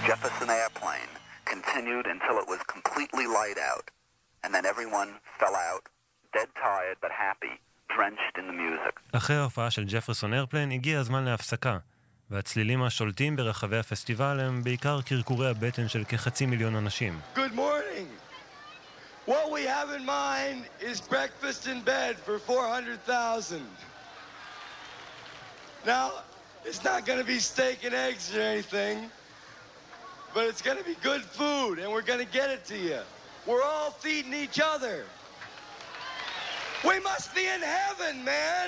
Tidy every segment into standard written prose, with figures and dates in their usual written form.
Jefferson Airplane continued until it was completely light out, and then everyone fell out, dead tired but happy, drenched in the music. אחרי ההופעה של ג'פרסון איירפליין הגיע הזמן להפסקה, והצלילים השולטים ברחבי הפסטיבל הם בעיקר קרקורי הבטן של כ500,000 אנשים. Good morning. What we have in mind is breakfast in bed for 400,000. Now, it's not going to be steak and eggs or anything, but it's going to be good food, and we're going to get it to you. We're all feeding each other. We must be in heaven, man!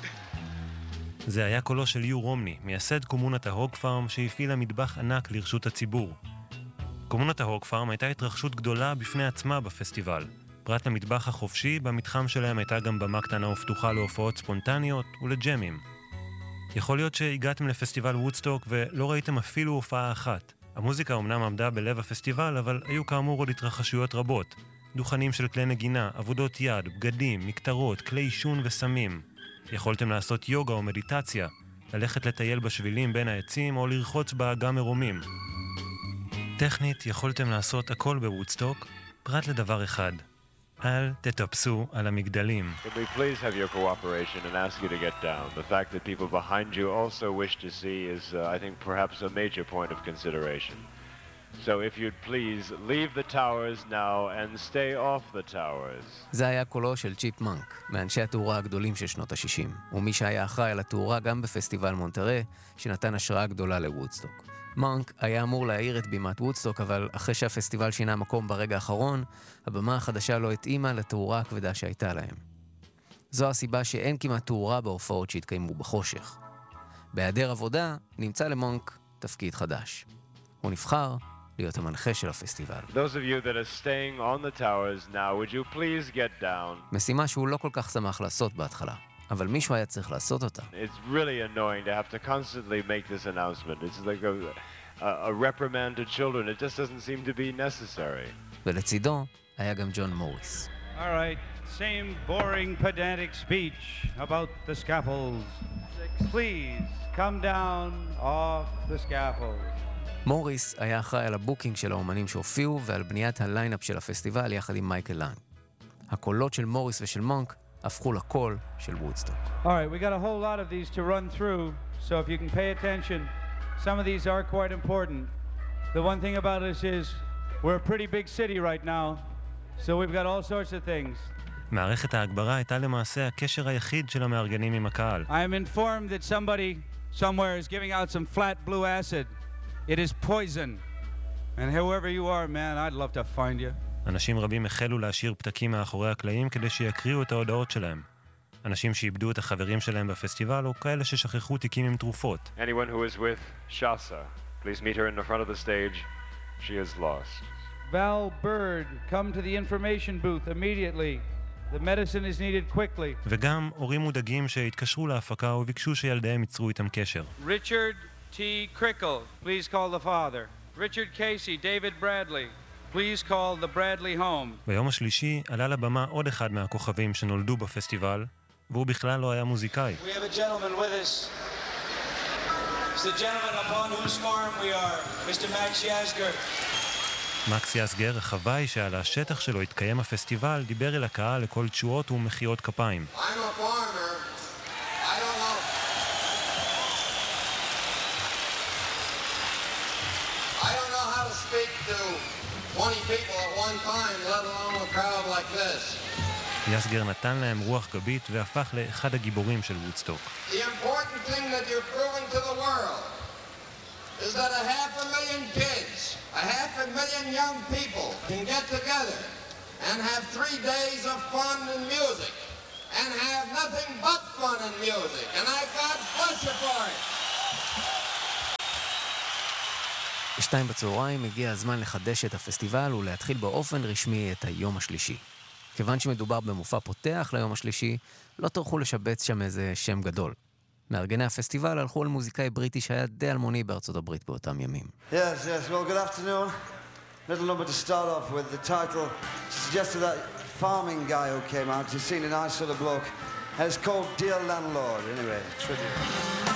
זה היה קולו של יו רומני, מייסד קומונת ההוג פארם שהפעילה מטבח ענק לרשות הציבור. קומונת ההוג פארם הייתה התרחשות גדולה בפני עצמה בפסטיבל. פרט למטבח החופשי, במתחם שלהם הייתה גם במה קטנה ופתוחה להופעות ספונטניות ולג'מים. יכול להיות שהגעתם לפסטיבל וודסטוק ולא ראיתם אפילו הופעה אחת. המוזיקה אומנם עמדה בלב הפסטיבל, אבל היו כאמור עוד התרחשויות רבות. דוכנים של כלי נגינה, עבודות יד, בגדים, מקטרות, כלי עישון וסמים. יכולתם לעשות יוגה או מדיטציה, ללכת לטייל בשבילים בין העצים או לרחוץ באגם מרומים. טכנית יכולתם לעשות הכל בוודסטוק, פרט לדבר אחד. אל תטפסו על המגדלים. Can we please have your cooperation and ask you to get down? The fact that people behind you also wish to see is, I think, perhaps a major point of consideration. So if you'd please leave the towers now and stay off the towers. זה היה קולו של צ'יפ מנק, מאנשי התאורה הגדולים של שנות ה-60, ומי שהיה אחראי על התאורה גם בפסטיבל מונטרה, שנתן השראה גדולה לוודסטוק. מנק היה אמור להעיר את בימת וודסטוק, אבל אחרי שהפסטיבל שינה מקום ברגע האחרון, הבמה החדשה לא התאימה לתאורה הכבדה שהייתה להם. זו הסיבה שאין כמעט תאורה בהופעות שהתקיימו בחושך. בהיעדר עבודה נמצא למנק תפקיד חדש. הוא נבחר להיות המנחה של הפסטיבל. Those of you that are staying on the towers now, would you please get down? משימה שהוא לא כל כך שמח לעשות בהתחלה, אבל מישהו היה צריך לעשות אותה. It's really annoying to have to constantly make this announcement. It's like a reprimand to children. It just doesn't seem to be necessary. ולצידו היה גם ג'ון מוריס. All right, same boring pedantic speech about the scaffolds. Please come down off the scaffolds. מוריס היה אחראי על הבוקינג של האומנים שהופיעו ועל בניית הליינאפ של הפסטיבל יחד עם מייקל לנג. הקולות של מוריס ושל מונק הפכו לקול של וודסטוק. All right, we got a whole lot of these to run through, so if you can pay attention, some of these are quite important. The one thing about us is we're a pretty big city right now, so we've got all sorts of things. מערכת ההגברה הייתה למעשה הקשר היחיד של המארגנים עם הקהל. I am informed that somebody somewhere is giving out some flat blue acid. It is poison. And whoever you are, man, I'd love to find you. אנשים רבים החלו להשאיר פתקים מאחורי הקלעים כדי שיקריאו את ההודעות שלהם. אנשים שאיבדו את החברים שלהם בפסטיבל או כאלה ששכחו תיקים עם תרופות. Anyone who is with Shasa, please meet her in the front of the stage. She is lost. Val Bird, come to the information booth immediately. The medicine is needed quickly. וגם הורים מודאגים שהתקשרו להפקה וביקשו שילדיהם ייצרו איתם קשר. Richard T. Crickle, please call the father. Richard Casey, David Bradley, please call the Bradley home. ביום השלישי עלה לבמה עוד אחד מהכוכבים שנולדו בפסטיבל, והוא בכלל לא היה מוזיקאי. We have a gentleman with us. It's the gentleman upon whose farm we are, Mr. Max Yasgur. מקס יסגר, החוואי שעל השטח שלו התקיים הפסטיבל, דיבר אל הקהל לכל תשואות ומחיאות כפיים. I'm a farmer. I don't know. I don't know how to speak to 20 people at one time, let alone a crowd like this. יסגר נתן להם רוח גבית והפך לאחד הגיבורים של וודסטוק. The important thing that you're proving to the world is that 500,000 kids, 500,000 young people can get together and have 3 days of fun and music and have nothing but fun and music. And I God bless you for it. 2 בצהריים הגיע הזמן לחדש את הפסטיבל ולהתחיל באופן רשמי את היום השלישי. כיוון שמדובר במופע פותח ליום השלישי, לא טרחו לשבץ שם איזה שם גדול. מארגני הפסטיבל הלכו על מוזיקאי בריטי שהיה די אלמוני בארצות הברית באותם ימים. Yes, well, good afternoon. Little number to start off with. The title suggested that farming guy who came out. He's seen a nice sort of bloke. And it's called Dear Landlord, anyway. Tribute.